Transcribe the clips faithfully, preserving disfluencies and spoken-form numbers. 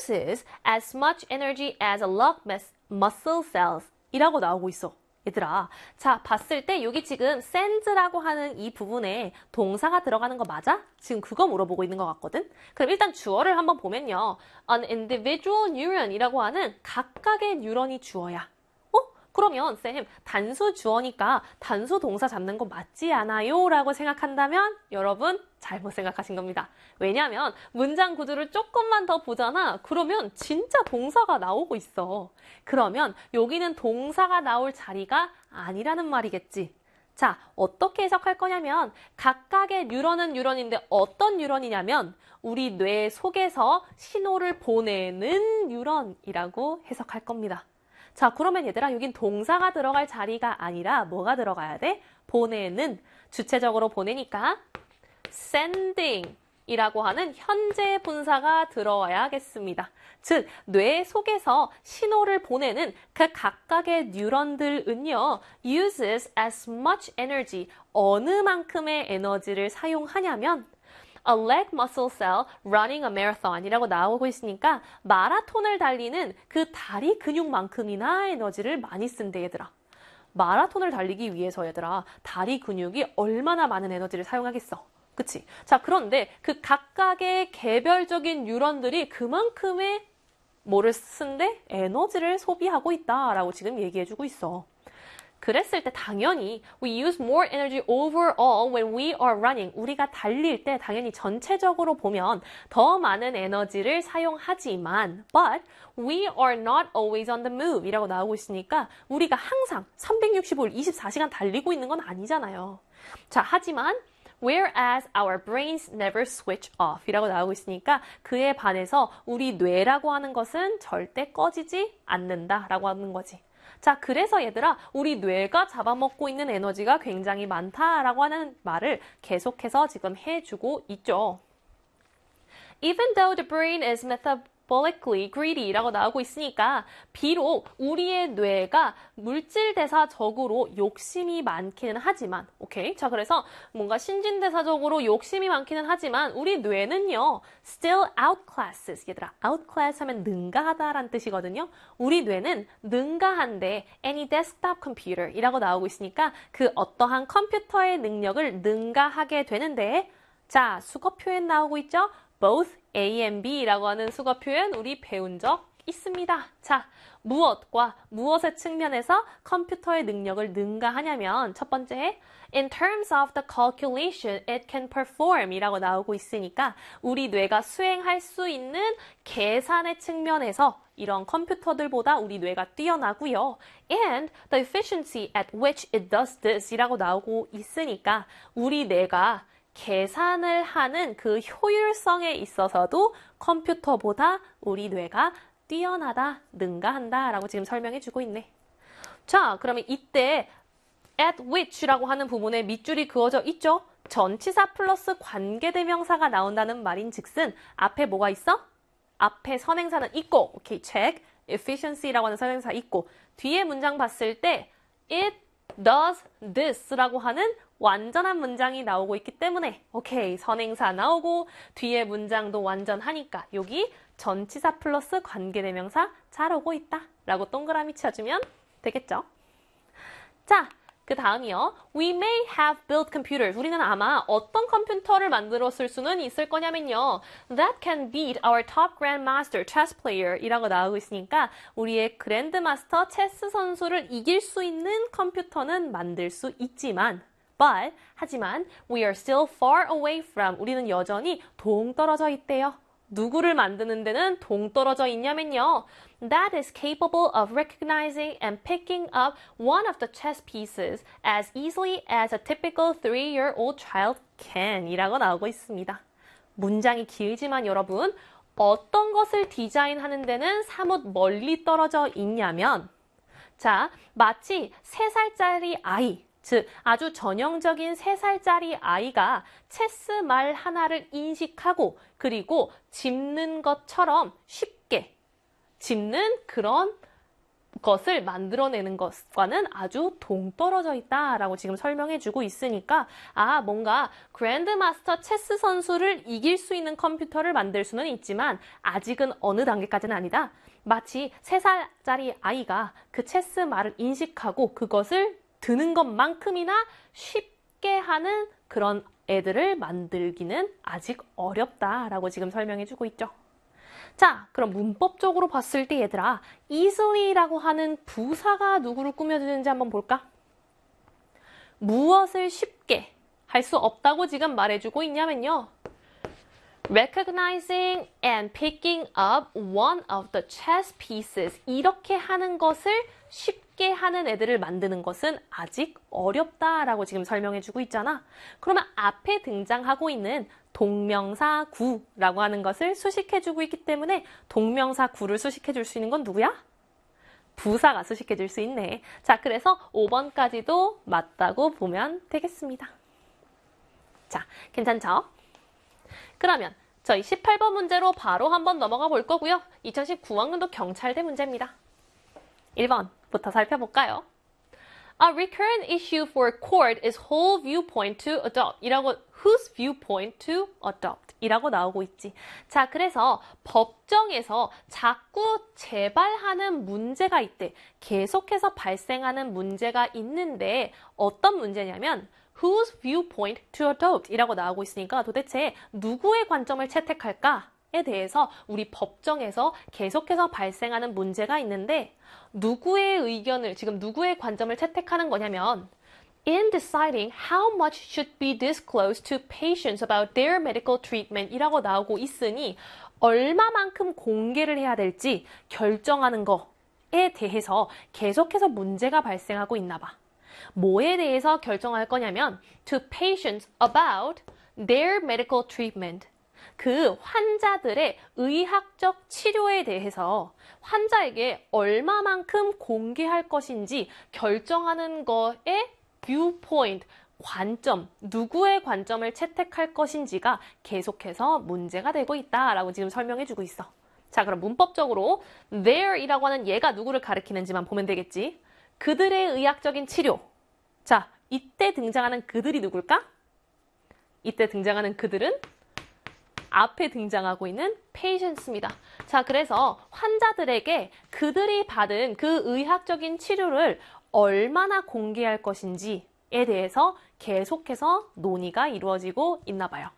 uses as much energy as a log muscle cells 이라고 나오고 있어. 얘들아, 자, 봤을 때 여기 지금 send라고 하는 이 부분에 동사가 들어가는 거 맞아? 지금 그거 물어보고 있는 것 같거든? 그럼 일단 주어를 한번 보면요. An individual neuron이라고 하는 각각의 뉴런이 주어야. 어? 그러면 쌤, 단수 주어니까 단수 동사 잡는 거 맞지 않아요? 라고 생각한다면 여러분 잘못 생각하신 겁니다. 왜냐하면 문장 구조를 조금만 더 보잖아. 그러면 진짜 동사가 나오고 있어. 그러면 여기는 동사가 나올 자리가 아니라는 말이겠지. 자, 어떻게 해석할 거냐면 각각의 뉴런은 뉴런인데 어떤 뉴런이냐면 우리 뇌 속에서 신호를 보내는 뉴런이라고 해석할 겁니다. 자, 그러면 얘들아, 여긴 동사가 들어갈 자리가 아니라 뭐가 들어가야 돼? 보내는, 주체적으로 보내니까 sending 이라고 하는 현재 분사가 들어와야겠습니다. 즉, 뇌 속에서 신호를 보내는 그 각각의 뉴런들은요, uses as much energy, 어느 만큼의 에너지를 사용하냐면 a leg muscle cell running a marathon 이라고 나오고 있으니까 마라톤을 달리는 그 다리 근육만큼이나 에너지를 많이 쓴대, 얘들아. 마라톤을 달리기 위해서 얘들아, 다리 근육이 얼마나 많은 에너지를 사용하겠어. 그치? 자, 그런데 그 각각의 개별적인 뉴런들이 그만큼의 뭐를 쓴데? 에너지를 소비하고 있다라고 지금 얘기해주고 있어. 그랬을 때 당연히 we use more energy overall when we are running. 우리가 달릴 때 당연히 전체적으로 보면 더 많은 에너지를 사용하지만 but we are not always on the move 이라고 나오고 있으니까 우리가 항상 삼백육십오 일 이십사 시간 달리고 있는 건 아니잖아요. 자, 하지만 whereas our brains never switch off 이라고 나오고 있으니까 그에 반해서 우리 뇌라고 하는 것은 절대 꺼지지 않는다라고 하는 거지. 자, 그래서 얘들아, 우리 뇌가 잡아먹고 있는 에너지가 굉장히 많다라고 하는 말을 계속해서 지금 해주고 있죠. Even though the brain is metabolically greedy 라고 나오고 있으니까 비록 우리의 뇌가 물질대사적으로 욕심이 많기는 하지만 오케이? 자, 그래서 뭔가 신진대사적으로 욕심이 많기는 하지만 우리 뇌는요 still outclasses 얘들아, outclass 하면 능가하다라는 뜻이거든요. 우리 뇌는 능가한데 any desktop computer 이라고 나오고 있으니까 그 어떠한 컴퓨터의 능력을 능가하게 되는데 자, 수거 표현 나오고 있죠? both A and B라고 하는 수거 표현 우리 배운 적 있습니다. 자, 무엇과 무엇의 측면에서 컴퓨터의 능력을 능가하냐면 첫 번째, in terms of the calculation it can perform 이라고 나오고 있으니까 우리 뇌가 수행할 수 있는 계산의 측면에서 이런 컴퓨터들보다 우리 뇌가 뛰어나고요. And the efficiency at which it does this 이라고 나오고 있으니까 우리 뇌가 계산을 하는 그 효율성에 있어서도 컴퓨터보다 우리 뇌가 뛰어나다, 능가한다 라고 지금 설명해 주고 있네. 자, 그러면 이때 at which라고 하는 부분에 밑줄이 그어져 있죠? 전치사 플러스 관계대명사가 나온다는 말인 즉슨 앞에 뭐가 있어? 앞에 선행사는 있고, 오케이, check, efficiency라고 하는 선행사 있고 뒤에 문장 봤을 때 it does this라고 하는 완전한 문장이 나오고 있기 때문에 오케이, 선행사 나오고 뒤에 문장도 완전하니까 여기 전치사 플러스 관계대명사 잘 오고 있다 라고 동그라미 쳐주면 되겠죠. 자, 그 다음이요. We may have built computers. 우리는 아마 어떤 컴퓨터를 만들었을 수는 있을 거냐면요. That can beat our top grandmaster chess player 이라고 나오고 있으니까 우리의 그랜드마스터 체스 선수를 이길 수 있는 컴퓨터는 만들 수 있지만 But, 하지만 we are still far away from 우리는 여전히 동떨어져 있대요. 누구를 만드는 데는 동떨어져 있냐면요. That is capable of recognizing and picking up one of the chess pieces as easily as a typical three-year-old child can 이라고 나오고 있습니다. 문장이 길지만 여러분, 어떤 것을 디자인하는 데는 사뭇 멀리 떨어져 있냐면 자, 마치 세 살짜리 아이 즉 아주 전형적인 세 살짜리 아이가 체스 말 하나를 인식하고 그리고 짚는 것처럼 쉽게 짚는 그런 것을 만들어내는 것과는 아주 동떨어져 있다라고 지금 설명해주고 있으니까 아 뭔가 그랜드마스터 체스 선수를 이길 수 있는 컴퓨터를 만들 수는 있지만 아직은 어느 단계까지는 아니다. 마치 세 살짜리 아이가 그 체스 말을 인식하고 그것을 드는 것만큼이나 쉽게 하는 그런 애들을 만들기는 아직 어렵다라고 지금 설명해주고 있죠. 자, 그럼 문법적으로 봤을 때 얘들아, easily.라고 하는 부사가 누구를 꾸며주는지 한번 볼까? 무엇을 쉽게 할 수 없다고 지금 말해주고 있냐면요. recognizing and picking up one of the chess pieces. 이렇게 하는 것을 쉽게 하는 애들을 만드는 것은 아직 어렵다라고 지금 설명해주고 있잖아. 그러면 앞에 등장하고 있는 동명사 구라고 하는 것을 수식해주고 있기 때문에 동명사 구를 수식해줄 수 있는 건 누구야? 부사가 수식해줄 수 있네. 자, 그래서 오 번까지도 맞다고 보면 되겠습니다. 자, 괜찮죠? 그러면 저희 십팔 번 문제로 바로 한번 넘어가 볼 거고요. 이천십구 학년도 경찰대 문제입니다. 일 번부터 살펴볼까요? A recurrent issue for court is whose viewpoint to adopt 이라고 whose viewpoint to adopt 이라고 나오고 있지. 자, 그래서 법정에서 자꾸 재발하는 문제가 있대. 계속해서 발생하는 문제가 있는데 어떤 문제냐면 whose viewpoint to adopt 이라고 나오고 있으니까 도대체 누구의 관점을 채택할까에 대해서 우리 법정에서 계속해서 발생하는 문제가 있는데 누구의 의견을, 지금 누구의 관점을 채택하는 거냐면 in deciding how much should be disclosed to patients about their medical treatment 이라고 나오고 있으니 얼마만큼 공개를 해야 될지 결정하는 거에 대해서 계속해서 문제가 발생하고 있나 봐. 뭐에 대해서 결정할 거냐면 to patients about their medical treatment. 그 환자들의 의학적 치료에 대해서 환자에게 얼마만큼 공개할 것인지 결정하는 거에 viewpoint, 관점, 누구의 관점을 채택할 것인지가 계속해서 문제가 되고 있다라고 지금 설명해주고 있어. 자, 그럼 문법적으로 their이라고 하는 얘가 누구를 가리키는지만 보면 되겠지. 그들의 의학적인 치료. 자, 이때 등장하는 그들이 누굴까? 이때 등장하는 그들은 앞에 등장하고 있는 patients입니다. 자, 그래서 환자들에게 그들이 받은 그 의학적인 치료를 얼마나 공개할 것인지에 대해서 계속해서 논의가 이루어지고 있나 봐요.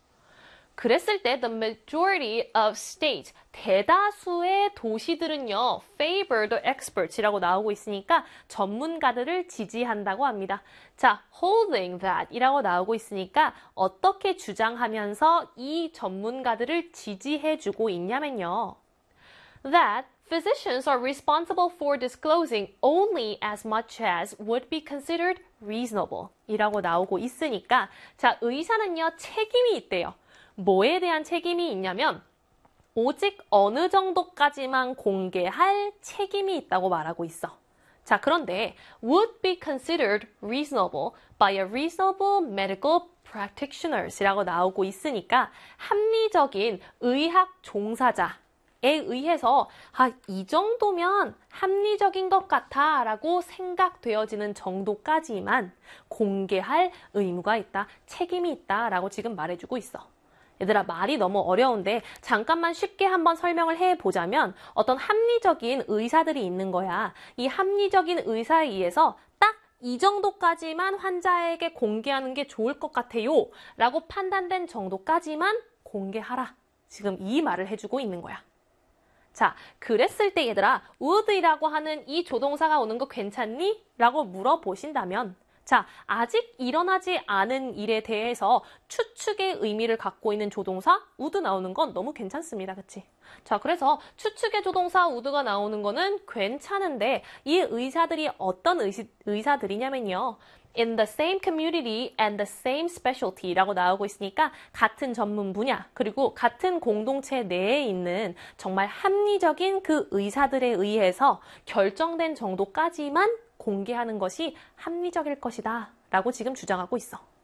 그랬을 때 the majority of states, 대다수의 도시들은요 favor the experts이라고 나오고 있으니까 전문가들을 지지한다고 합니다. 자, holding that 이라고 나오고 있으니까 어떻게 주장하면서 이 전문가들을 지지해주고 있냐면요. That physicians are responsible for disclosing only as much as would be considered reasonable 이라고 나오고 있으니까 자, 의사는요 책임이 있대요. 뭐에 대한 책임이 있냐면 오직 어느 정도까지만 공개할 책임이 있다고 말하고 있어. 자, 그런데 would be considered reasonable by a reasonable medical practitioners이라고 나오고 있으니까 합리적인 의학 종사자에 의해서 아, 이 정도면 합리적인 것 같아 라고 생각되어지는 정도까지만 공개할 의무가 있다, 책임이 있다 라고 지금 말해주고 있어. 얘들아, 말이 너무 어려운데 잠깐만 쉽게 한번 설명을 해보자면 어떤 합리적인 의사들이 있는 거야. 이 합리적인 의사에 의해서 딱 이 정도까지만 환자에게 공개하는 게 좋을 것 같아요 라고 판단된 정도까지만 공개하라. 지금 이 말을 해주고 있는 거야. 자, 그랬을 때 얘들아, would이라고 하는 이 조동사가 오는 거 괜찮니? 라고 물어보신다면 자, 아직 일어나지 않은 일에 대해서 추측의 의미를 갖고 있는 조동사 would 나오는 건 너무 괜찮습니다. 그치? 자, 그래서 추측의 조동사 would가 나오는 거는 괜찮은데 이 의사들이 어떤 의시, 의사들이냐면요. in the same community and the same specialty 라고 나오고 있으니까 같은 전문 분야 그리고 같은 공동체 내에 있는 정말 합리적인 그 의사들에 의해서 결정된 정도까지만 공개하는 것이 합리적일 것이다 라고 지금 주장하고 있어.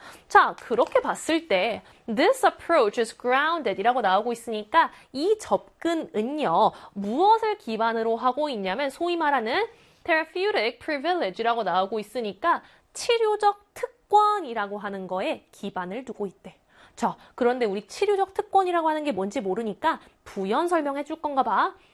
자, 그렇게 봤을 때 this approach is grounded 이라고 나오고 있으니까 이 접근은요, 무엇을 기반으로 하고 있냐면 소위 말하는 therapeutic privilege라고 나오고 있으니까 치료적 특권이라고 하는 거에 기반을 두고 있대. 자, 그런데 우리 치료적 특권이라고 하는 게 뭔지 모르니까 부연 설명해 줄 건가 봐.